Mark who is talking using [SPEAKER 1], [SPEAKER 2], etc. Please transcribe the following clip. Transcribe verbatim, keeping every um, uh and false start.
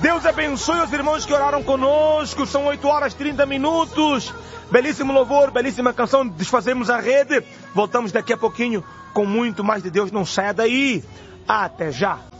[SPEAKER 1] Deus abençoe os irmãos que oraram conosco. São oito horas e trinta minutos. Belíssimo louvor, belíssima canção. Desfazemos a rede. Voltamos daqui a pouquinho com muito mais de Deus. Não saia daí. Até já.